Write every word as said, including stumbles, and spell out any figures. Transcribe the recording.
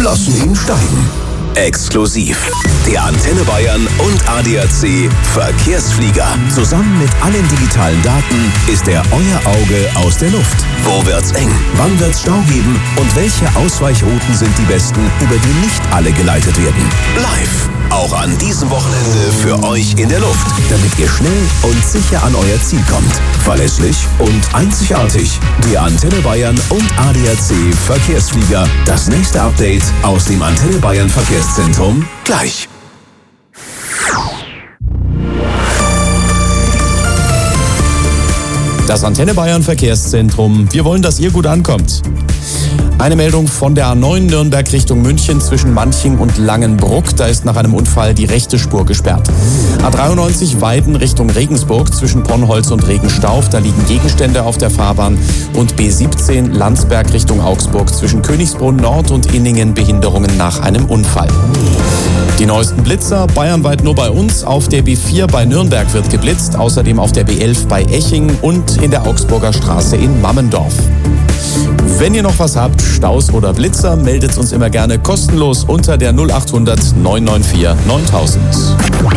lassen ihn steigen. Exklusiv. Der Antenne Bayern und A D A C Verkehrsflieger. Zusammen mit allen digitalen Daten ist er euer Auge aus der Luft. Wo wird's eng? Wann wird's Stau geben? Und welche Ausweichrouten sind die besten, über die nicht alle geleitet werden? Live. Auch an diesem Wochenende für euch in der Luft, damit ihr schnell und sicher an euer Ziel kommt. Verlässlich und einzigartig. Die Antenne Bayern und A D A C Verkehrsflieger. Das nächste Update aus dem Antenne Bayern Verkehrszentrum gleich. Das Antenne Bayern Verkehrszentrum. Wir wollen, dass ihr gut ankommt. Eine Meldung von der A neun Nürnberg Richtung München zwischen Manching und Langenbruck. Da ist nach einem Unfall die rechte Spur gesperrt. A dreiundneunzig Weiden Richtung Regensburg zwischen Ponnholz und Regenstauf. Da liegen Gegenstände auf der Fahrbahn. Und B siebzehn Landsberg Richtung Augsburg zwischen Königsbrunn Nord und Inningen Behinderungen nach einem Unfall. Die neuesten Blitzer bayernweit nur bei uns. Auf der B vier bei Nürnberg wird geblitzt. Außerdem auf der B elf bei Eching und in der Augsburger Straße in Mammendorf. Wenn ihr noch was habt, Staus oder Blitzer, meldet uns immer gerne kostenlos unter der null achthundert neun neun vier neuntausend.